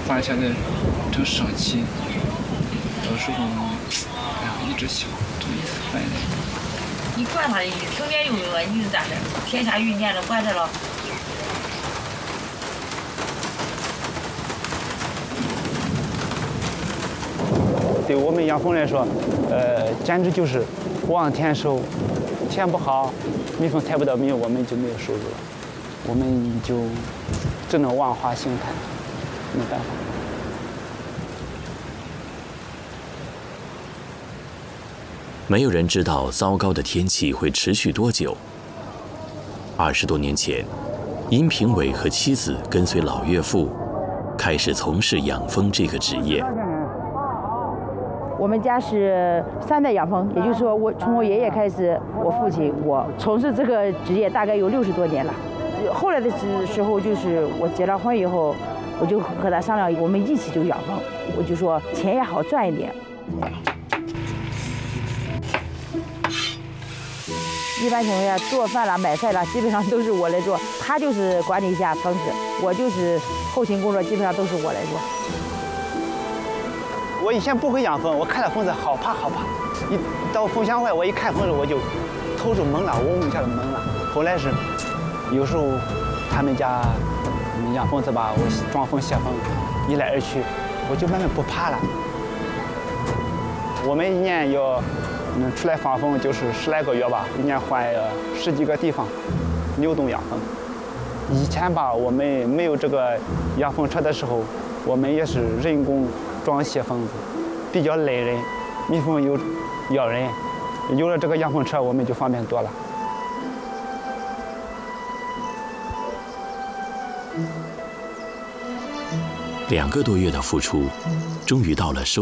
发现的成生气，有时候哎呀一直想这一次坏的。 你管他的，听天由命了，你是咋的？天下运年的管他了。 对我们养蜂来说，简直就是望天收，天不好，蜜蜂采不到蜜，我们就没有收入了，我们就只能万花兴叹，没办法。 没有人知道糟糕的天气会持续多久。20多年前，殷平伟和妻子跟随老岳父，开始从事养蜂这个职业。 我们家是3代养蜂，也就是说，从我爷爷开始，我父亲，我从事这个职业大概有60多年了。后来的时候，就是我结了婚以后，我就和他商量，我们一起就养蜂。我就说钱也好赚一点。一般情况下，做饭啦、买菜啦，基本上都是我来做。他就是管理一下蜂室，我就是后勤工作，基本上都是我来做。 我以前不会养蜂，我看到蜂子好怕好怕。一到蜂箱外，我一看蜂子，我就头就懵了，嗡一下就懵了。后来是有时候他们家养蜂子吧，我装蜂卸蜂，一来二去，我就慢慢不怕了。我们一年要出来放蜂，就是10来个月吧，一年换10几个地方流动养蜂。以前吧，我们没有这个养蜂车的时候，我们也是人工装卸蜂子，比较累人，蜜蜂又咬人。有了这个养蜂车，我们就方便多了。 2个多月的付出，终于到了收